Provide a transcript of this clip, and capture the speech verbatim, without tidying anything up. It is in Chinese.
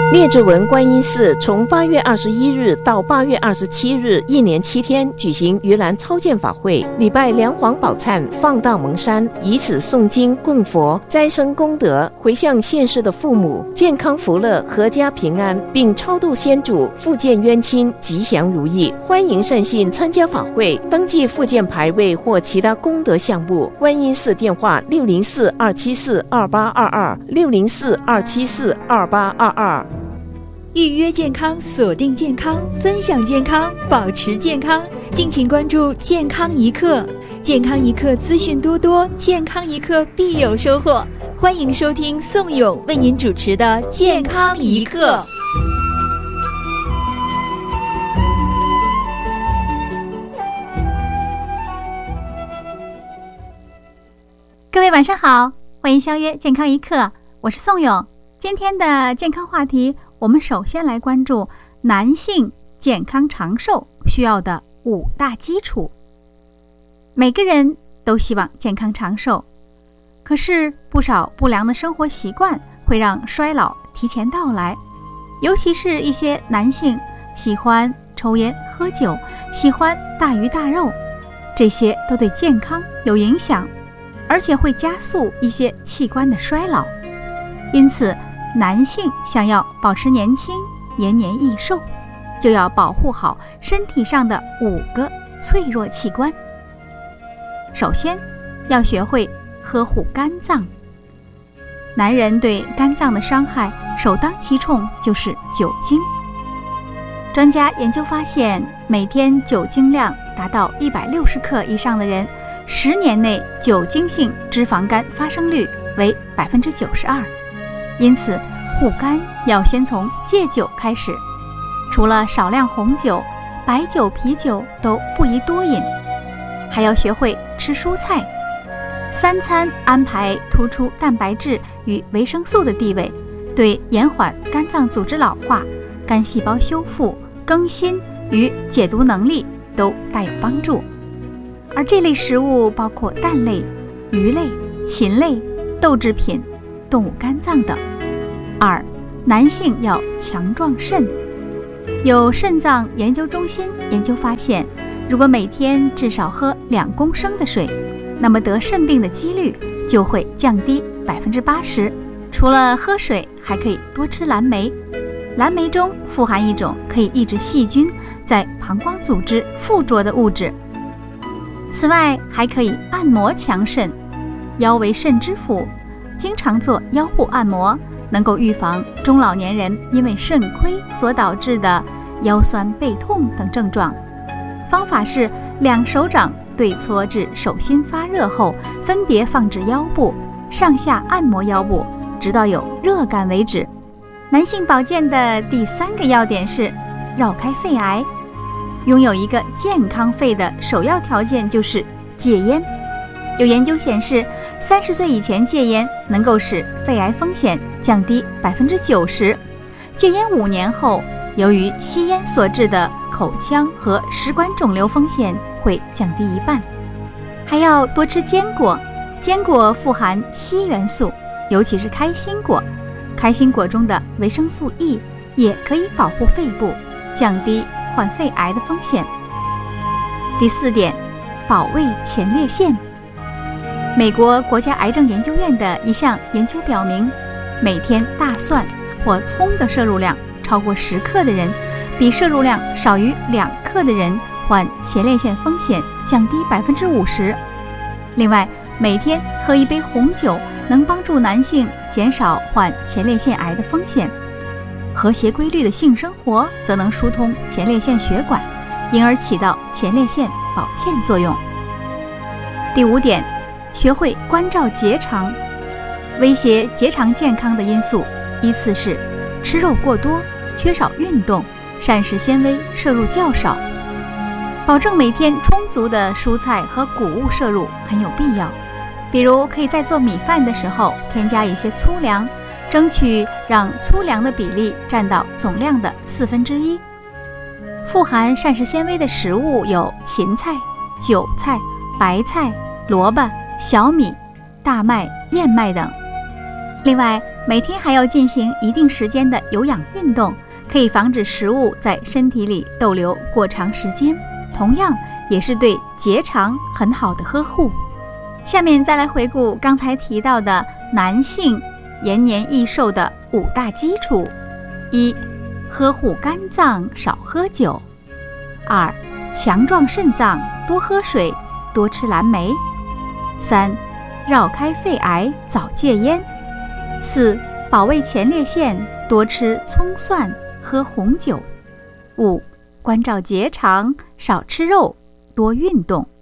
列治文观音寺从八月二十一日到八月二十七日，一连七天举行盂兰超荐法会，礼拜梁皇宝忏，放道蒙山，以此诵经供佛，斋生功德，回向现世的父母健康福乐、阖家平安，并超度先祖、复健冤亲，吉祥如意。欢迎善信参加法会，登记复健牌位或其他功德项目。观音寺电话：六零四二七四二八二二，六零四二七四二八二二。 预约健康，锁定健康，分享健康，保持健康。敬请关注健康一刻，健康一刻资讯多多，健康一刻必有收获。欢迎收听宋勇为您主持的健康一刻。 各位晚上好，欢迎相约健康一刻，我是宋勇。今天的健康话题，我们首先来关注男性健康长寿需要的五大基础。每个人都希望健康长寿，可是不少不良的生活习惯会让衰老提前到来，尤其是一些男性喜欢抽烟喝酒，喜欢大鱼大肉，这些都对健康有影响，而且会加速一些器官的衰老。因此男性想要保持年轻、延年益寿，就要保护好身体上的五个脆弱器官。首先，要学会呵护肝脏。男人对肝脏的伤害首当其冲就是酒精。专家研究发现，每天酒精量达到一百六十克以上的人，十年内酒精性脂肪肝发生率为百分之九十二。因此护肝要先从戒酒开始，除了少量红酒、白酒、啤酒都不宜多饮，还要学会吃蔬菜，三餐安排突出蛋白质与维生素的地位，对延缓肝脏组织老化、肝细胞修复、更新与解毒能力都大有帮助。而这类食物包括蛋类、鱼类、禽类、豆制品、动物肝脏等。二，男性要强壮肾。有肾脏研究中心研究发现，如果每天至少喝两公升的水，那么得肾病的几率就会降低百分之八十。除了喝水，还可以多吃蓝莓。蓝莓中富含一种可以抑制细菌在膀胱组织附着的物质。此外，还可以按摩强肾。腰为肾之府，经常做腰部按摩，能够预防中老年人因为肾亏所导致的腰酸背痛等症状。方法是两手掌对搓至手心发热后，分别放置腰部，上下按摩腰部，直到有热感为止。男性保健的第三个要点是绕开肺癌。拥有一个健康肺的首要条件就是戒烟。有研究显示，三十岁以前戒烟能够使肺癌风险降低百分之九十。戒烟五年后，由于吸烟所致的口腔和食管肿瘤风险会降低一半。还要多吃坚果，坚果富含硒元素，尤其是开心果。开心果中的维生素 E 也可以保护肺部，降低患肺癌的风险。第四点，保卫前列腺。美国国家癌症研究院的一项研究表明，每天大蒜或葱的摄入量超过十克的人，比摄入量少于两克的人患前列腺风险降低百分之五十。另外，每天喝一杯红酒能帮助男性减少患前列腺癌的风险。和谐规律的性生活则能疏通前列腺血管，因而起到前列腺保健作用。第五点，学会关照结肠。威胁结肠健康的因素依次是吃肉过多、缺少运动、膳食纤维摄入较少。保证每天充足的蔬菜和谷物摄入很有必要，比如可以在做米饭的时候添加一些粗粮，争取让粗粮的比例占到总量的四分之一。富含膳食纤维的食物有芹菜、韭菜、白菜、萝卜、小米、大麦、燕麦等。另外， 每天还要进行一定时间的有氧运动，可以防止食物在身体里逗留过长时间，同样也是对结肠很好的呵护。下面再来回顾刚才提到的男性延年益寿的五大基础：一、呵护肝脏，少喝酒；二、强壮肾脏，多喝水，多吃蓝莓；三、绕开肺癌，早戒烟；四、保卫前列腺，多吃葱蒜，喝红酒；五、关照结肠，少吃肉，多运动。